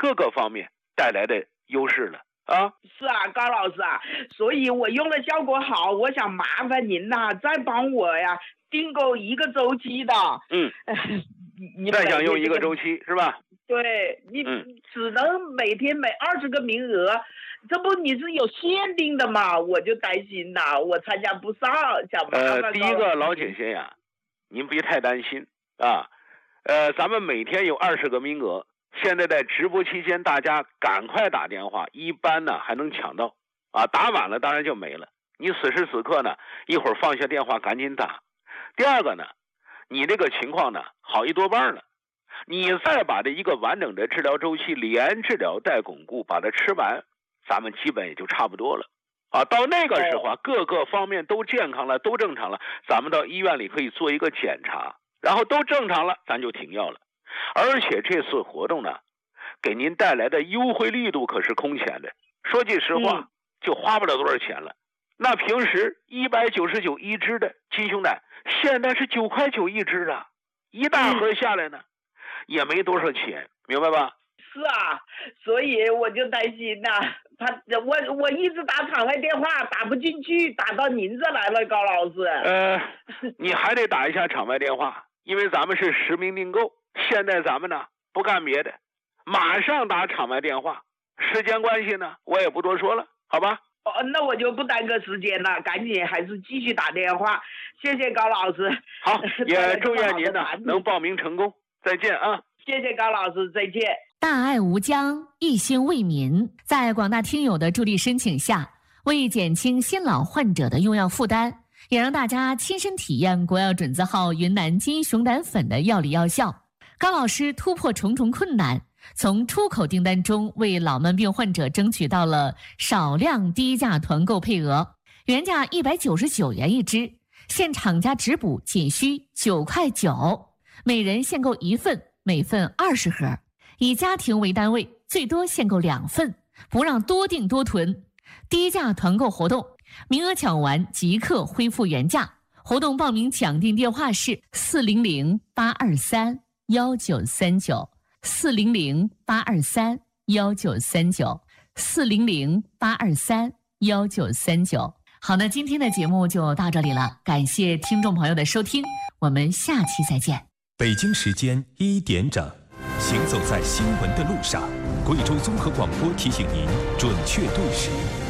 各个方面带来的优势了啊。 是啊，高老师啊，所以我用了效果好，我想麻烦您呐，再帮我呀订购一个周期的。 你再想用一个周期是吧？ 对，你只能每天20个名额，这不你是有限定的嘛？我就担心呐，我参加不上，想麻烦。 第一个老铁先呀，您别太担心啊。咱们每天有20个名额，现在在直播期间，大家赶快打电话，一般呢还能抢到啊。打晚了当然就没了。你此时此刻呢，一会儿放下电话赶紧打。第二个呢，你这个情况呢好一多半了。你再把这一个完整的治疗周期连治疗带巩固把它吃完，咱们基本也就差不多了啊。到那个时候啊，各个方面都健康了，都正常了，咱们到医院里可以做一个检查，然后都正常了，咱就停药了。而且这次活动呢，给您带来的优惠力度可是空前的。说句实话，就花不了多少钱了。那平时199一支的鸡胸胆，现在是9块9一支啊，一大盒下来呢，也没多少钱，明白吧？ 是啊，所以我就担心呐，我一直打场外电话打不进去，打到您这来了，高老师。 你还得打一下场外电话，因为咱们是实名订购。现在咱们呢不干别的，马上打场外电话。时间关系呢，我也不多说了，好吧？ 那我就不耽搁时间了，赶紧还是继续打电话。谢谢高老师。 好，也祝愿您呢能报名成功。再见啊！ 谢谢高老师，再见。 大爱无疆，一心为民，在广大听友的助力申请下，为减轻新老患者的用药负担，也让大家亲身体验国药准字号云南金熊胆粉的药理药效。高老师突破重重困难，从出口订单中为老慢病患者争取到了少量低价团购配额，原价199元一支，现厂家直补仅需9块9，每人限购1份，每份20盒，以家庭为单位，最多限购2份，不让多订多囤。低价团购活动，名额抢完即刻恢复原价。活动报名抢订电话是400-823-1939。400-823-1939 400-823-1939。好，那今天的节目就到这里了，感谢听众朋友的收听，我们下期再见。 北京时间1点整，行走在新闻的路上，贵州综合广播提醒您准确对时。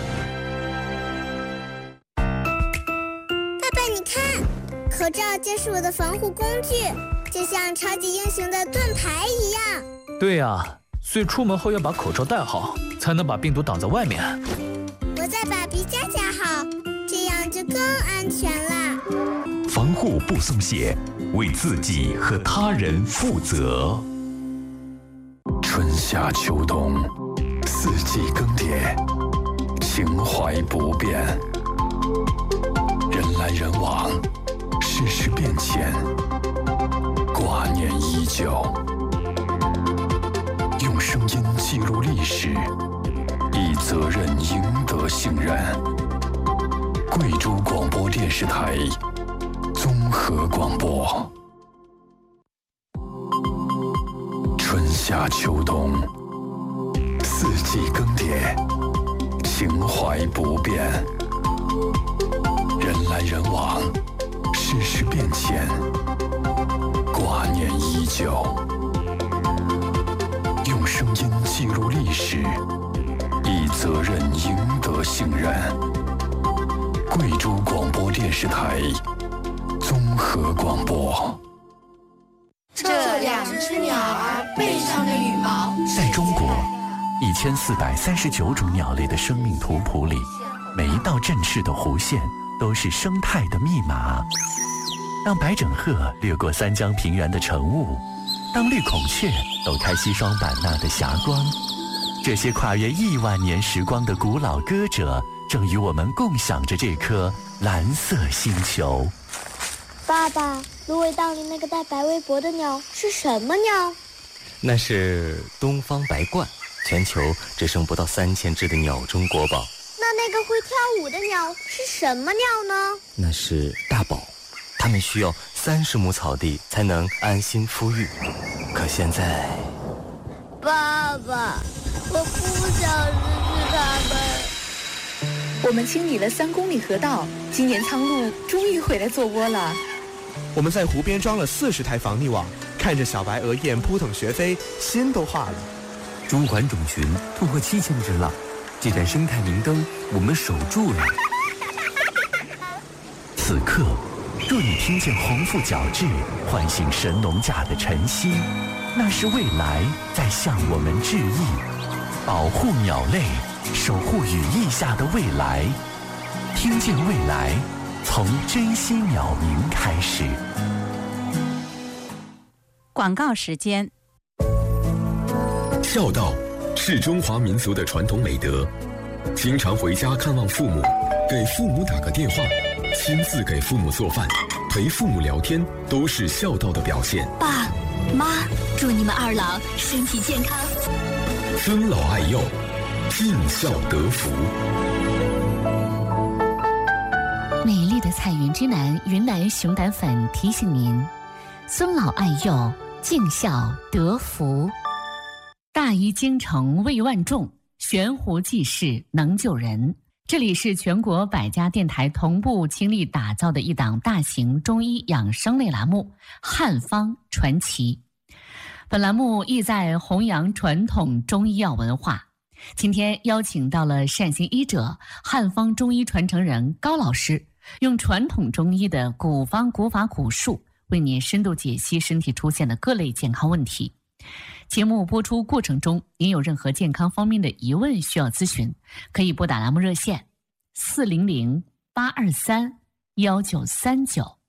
爸爸，你看，口罩就是我的防护工具，就像超级英雄的盾牌一样。 对呀，所以出门后要把口罩戴好，才能把病毒挡在外面。 我再把鼻夹夹好，这样就更安全了。 防护不松懈，为自己和他人负责。春夏秋冬，四季更迭，情怀不变。人来人往，世事变迁，挂念依旧。用声音记录历史，以责任赢得信任。贵州广播电视台综合广播。春夏秋冬，四季更迭，情怀不变。人来人往，世事变迁，挂念依旧。用声音记录历史，以责任赢得信任。贵州广播电视台综合广播。 这2只鸟儿背上的羽毛， 在中国1439种鸟类的生命图谱里，每一道振翅的弧线都是生态的密码。当白枕鹤掠过三江平原的晨雾，当绿孔雀抖开西双版纳的霞光，这些跨越1万年时光的古老歌者，正与我们共享着这颗蓝色星球。 爸爸，芦苇荡里那个戴白围脖的鸟是什么鸟？ 那是东方白鹳，全球只剩不到3000只的鸟中国宝。 那个会跳舞的鸟是什么鸟呢？ 那是大宝，它们需要30亩草地才能安心孵育。可现在， 爸爸，我不想失去他们。 我们清理了3公里河道，今年苍鹭终于回来做窝了。 我们在湖边装了40台防溺网，看着小白鹅雁扑腾学飞，心都化了。 中环种群突破7000只了，这盏生态明灯我们守住了。 此刻，若你听见鸿鹄角徵唤醒神农架的晨曦，那是未来在向我们致意。保护鸟类，守护羽翼下的未来，听见未来，从珍惜鸟鸣开始。 广告时间。 孝道是中华民族的传统美德，经常回家看望父母，给父母打个电话，亲自给父母做饭，陪父母聊天，都是孝道的表现。 爸妈，祝你们2老身体健康， 尊老爱幼，尽孝得福。 美丽的彩云之南云南熊胆粉提醒您：尊老爱幼，尽孝得福。大医精诚为万众，悬壶济世能救人。这里是全国100家电台同步倾力打造的一档大型中医养生类栏目《汉方传奇》。本栏目意在弘扬传统中医药文化。今天邀请到了善行医者、汉方中医传承人高老师，用传统中医的古方古法古术，为您深度解析身体出现的各类健康问题。节目播出过程中，您有任何健康方面的疑问需要咨询，可以拨打栏目热线400-823-1939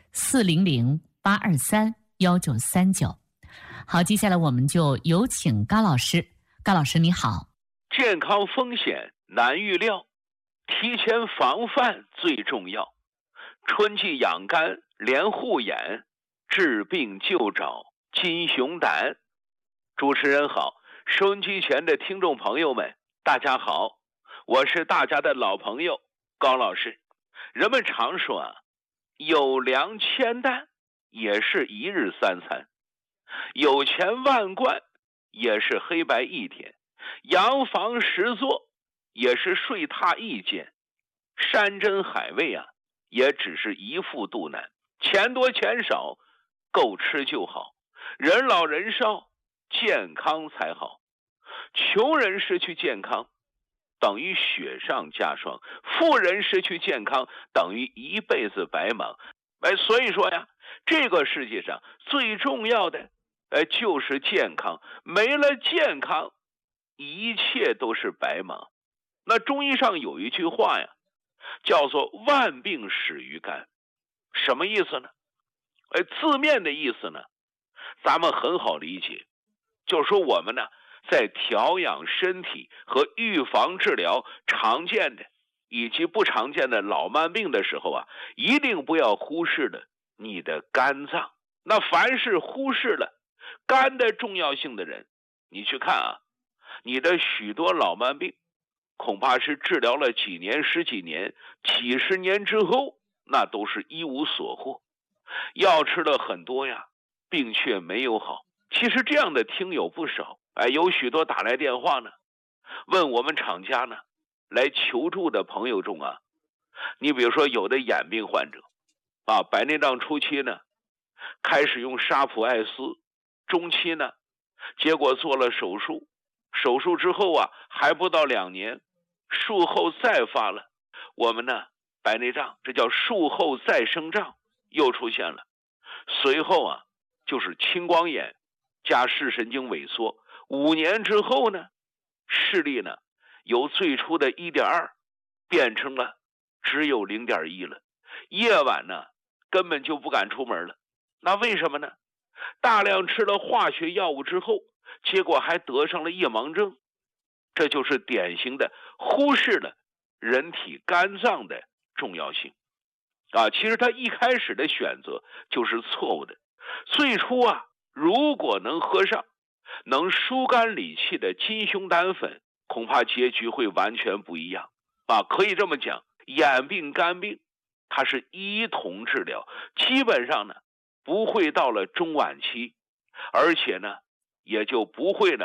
400-823-1939。好，接下来我们就有请高老师。高老师你好。 健康风险难预料，提前防范最重要。春季养肝连护眼，治病就找金熊胆。主持人好，收音机前的听众朋友们大家好，我是大家的老朋友高老师。人们常说啊，有粮千担也是1日3餐，有钱万贯也是黑白一天，洋房10座也是睡榻一间，山珍海味啊也只是一副肚腩，钱多钱少够吃就好，人老人少健康才好。穷人失去健康等于雪上加霜，富人失去健康等于一辈子白忙。所以说呀，这个世界上最重要的就是健康，没了健康一切都是白忙。那中医上有一句话呀，叫做万病始于肝。什么意思呢？字面的意思呢，咱们很好理解，就是说我们呢在调养身体和预防治疗常见的以及不常见的老慢病的时候啊，一定不要忽视了你的肝脏。那凡是忽视了肝的重要性的人，你去看啊，你的许多老慢病恐怕是治疗了几年、10几年、几十年之后，那都是一无所获。药吃了很多呀，病却没有好。其实这样的听友不少，有许多打来电话呢，问我们厂家呢来求助的朋友中啊，你比如说有的眼病患者啊，白内障初期呢开始用沙普艾斯，中期呢结果做了手术，手术之后啊还不到2年，术后再发了我们呢白内障，这叫术后再生障又出现了。随后啊就是青光眼加视神经萎缩，5年之后呢，视力呢由最初的 1.2 变成了只有 0.1 了，夜晚呢根本就不敢出门了。那为什么呢？大量吃了化学药物之后，结果还得上了夜盲症。这就是典型的忽视了人体肝脏的重要性啊！其实他一开始的选择就是错误的。最初啊，如果能喝上能疏肝理气的金熊胆粉，恐怕结局会完全不一样啊！可以这么讲，眼病、肝病它是一同治疗，基本上呢不会到了中晚期，而且呢也就不会呢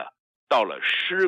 到了诗